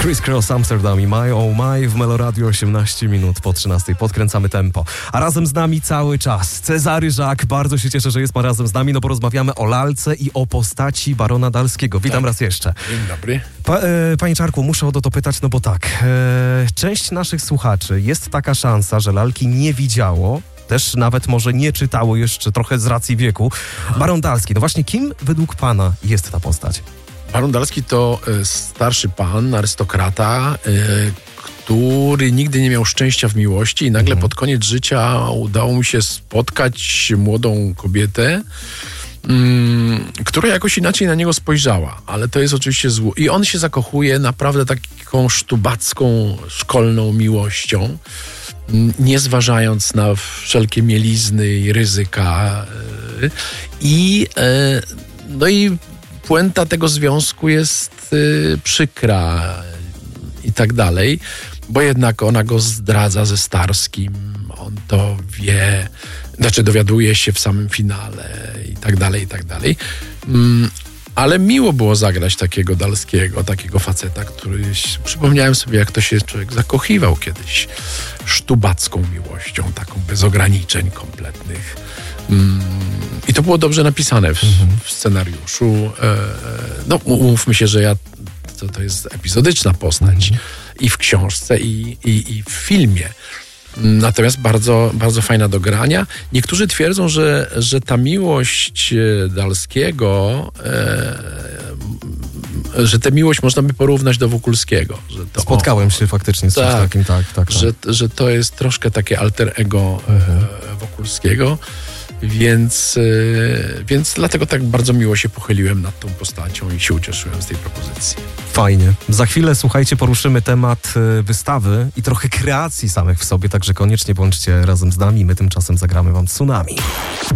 Criss Cross Amsterdam i My Oh My w Meloradio 18 minut po 13. Podkręcamy tempo. A razem z nami cały czas Cezary Żak. Bardzo się cieszę, że jest pan razem z nami, no bo rozmawiamy o lalce i o postaci barona Dalskiego. Witam raz jeszcze. Dzień dobry. Panie Czarku, muszę o to pytać, no bo tak, część naszych słuchaczy, jest taka szansa, że lalki nie widziało, też nawet może nie czytało jeszcze trochę z racji wieku. Baron Dalski, no właśnie kim według pana jest ta postać? Baron Dalski to starszy pan, arystokrata, który nigdy nie miał szczęścia w miłości i nagle pod koniec życia udało mu się spotkać młodą kobietę, która jakoś inaczej na niego spojrzała, ale to jest oczywiście zło. I on się zakochuje naprawdę taką sztubacką, szkolną miłością, nie zważając na wszelkie mielizny i ryzyka. No i puenta tego związku jest przykra i tak dalej, bo jednak ona go zdradza ze Starskim, on to wie, dowiaduje się w samym finale i tak dalej, i tak dalej. Ale miło było zagrać takiego Dalskiego, takiego faceta, który, przypomniałem sobie, jak to się człowiek zakochiwał kiedyś sztubacką miłością, taką bez ograniczeń kompletnych. I to było dobrze napisane w scenariuszu. No, umówmy się, że to jest epizodyczna postać i w książce, i w filmie. Natomiast bardzo, bardzo fajna do grania. Niektórzy twierdzą, że ta miłość Dalskiego, że tę miłość można by porównać do Wokulskiego. Że to, Spotkałem się faktycznie z czymś takim, tak. Że to jest troszkę takie alter ego Wokulskiego. Więc dlatego tak bardzo miło się pochyliłem nad tą postacią i się ucieszyłem z tej propozycji. Fajnie. Za chwilę, słuchajcie, poruszymy temat wystawy i trochę kreacji samych w sobie, także koniecznie bądźcie razem z nami. My tymczasem zagramy wam Tsunami.